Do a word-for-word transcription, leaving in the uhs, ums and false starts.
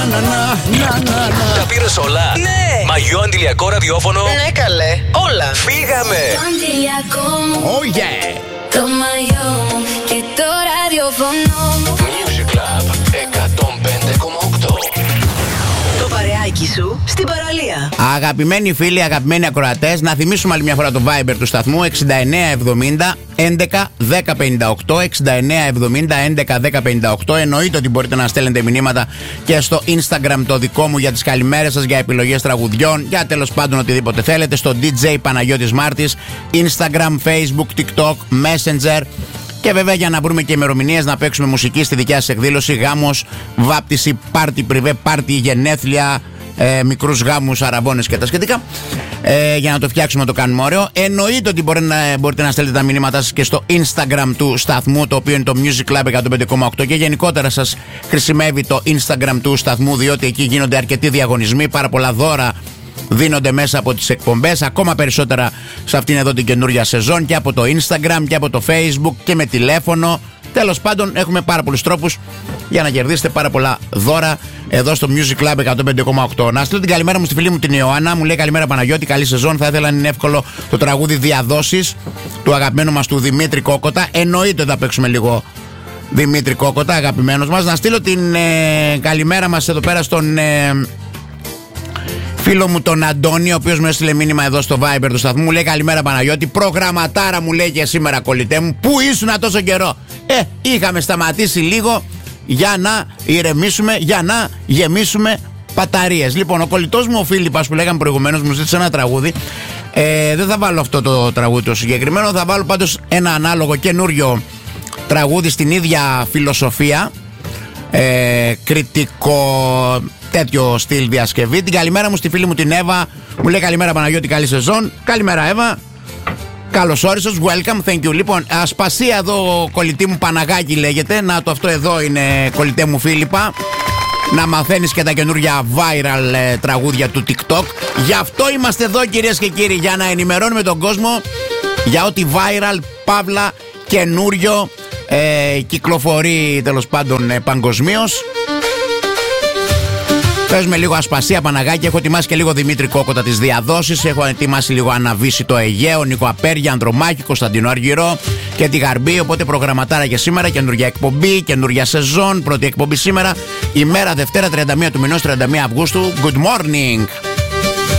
Τα πήρες όλα? Ναι. Μαγιό, αντιλιακό, ραδιόφωνο? Ναι, καλέ. Όλα. Φύγαμε. Oh yeah. Το μαγιό και το ραδιόφωνο. Music Club εκατόν πέντε κόμμα οκτώ. Το παρεάκι σου στην παραλία. Αγαπημένοι φίλοι, αγαπημένοι ακροατές, να θυμίσουμε άλλη μια φορά το Viber του σταθμού εξήντα εννέα εβδομήντα έντεκα δέκα πενήντα οκτώ. εξήντα εννέα εβδομήντα έντεκα δέκα πενήντα οκτώ. Εννοείται ότι μπορείτε να στέλνετε μηνύματα και στο Instagram το δικό μου για τις καλημέρες σας, για επιλογές τραγουδιών, για τέλος πάντων οτιδήποτε θέλετε. Στο ντι τζέι Παναγιώτης Μάρτης, Instagram, Facebook, TikTok, Messenger. Και βέβαια για να βρούμε και ημερομηνίες να παίξουμε μουσική στη δικιά σας εκδήλωση, γάμος, βάπτιση, πάρτι πριβέ, πάρτι, γενέθλια, ε, μικρούς γάμους, αραβώνες και τα σχετικά. Ε, για να το φτιάξουμε, να το κάνουμε ωραίο. Εννοείται ότι μπορεί να, μπορείτε να στέλνετε τα μηνύματά σας και στο Instagram του σταθμού, το οποίο είναι το Music Club εκατόν πέντε κόμμα οκτώ, και γενικότερα σας χρησιμεύει το Instagram του σταθμού, διότι εκεί γίνονται αρκετοί διαγωνισμοί, πάρα πολλά δώρα δίνονται μέσα από τις εκπομπές, ακόμα περισσότερα σε αυτήν εδώ την καινούργια σεζόν, και από το Instagram και από το Facebook και με τηλέφωνο. Τέλος πάντων, έχουμε πάρα πολλούς τρόπους για να κερδίσετε πάρα πολλά δώρα εδώ στο Music Club εκατόν πέντε κόμμα οκτώ. Να στείλω την καλημέρα μου στη φίλη μου την Ιωάννα. Μου λέει καλημέρα Παναγιώτη, καλή σεζόν. Θα ήθελα να είναι εύκολο το τραγούδι Διαδόσεις του αγαπημένου μας του Δημήτρη Κόκοτα. Εννοείται ότι θα παίξουμε λίγο Δημήτρη Κόκοτα, αγαπημένος μας. Να στείλω την ε, καλημέρα μας εδώ πέρα στον ε, φίλο μου τον Αντώνη, ο οποίος μου έστειλε μήνυμα εδώ στο Viber του σταθμού. Μου λέει καλημέρα Παναγιώτη, προγραμματάρα μου λέει και σήμερα κολλητέ μου. Πού ήσουνα τόσο καιρό? Ε, είχαμε σταματήσει λίγο για να ηρεμήσουμε, για να γεμίσουμε μπαταρίες. Λοιπόν, ο κολλητός μου ο Φίλιππας που λέγαμε προηγουμένως μου ζήτησε ένα τραγούδι. ε, Δεν θα βάλω αυτό το τραγούδι το συγκεκριμένο, θα βάλω πάντως ένα ανάλογο καινούριο τραγούδι στην ίδια φιλοσοφία, ε, κριτικό τέτοιο στυλ διασκευή. Την καλημέρα μου στη φίλη μου την Εύα. Μου λέει καλημέρα Παναγιώτη, καλή σεζόν. Καλημέρα Εύα, καλώς όρισες, welcome, thank you. Λοιπόν, Ασπασία εδώ, κολλητή μου Παναγάκη λέγεται. Να το, αυτό εδώ είναι κολλητέ μου Φίλιππα. Να μαθαίνεις και τα καινούργια viral ε, τραγούδια του TikTok. Γι' αυτό είμαστε εδώ κυρίες και κύριοι, για να ενημερώνουμε τον κόσμο για ό,τι viral, παύλα, καινούριο ε, κυκλοφορεί τέλος πάντων ε, παγκοσμίως. Παίζουμε λίγο Ασπασία Παναγάκη. Έχω ετοιμάσει και λίγο Δημήτρη Κόκοτα τις διαδόσεις. Έχω ετοιμάσει λίγο Αναβήσει το Αιγαίο, Νίκο Απέρια, Ανδρομάκη, Κωνσταντινό Αργυρό και τη Γαρμπή. Οπότε προγραμματάρα για σήμερα. Καινούργια εκπομπή, καινούργια σεζόν. Πρώτη εκπομπή σήμερα. Ημέρα Δευτέρα τριάντα μία του μηνός, τριάντα μία Αυγούστου. Good morning!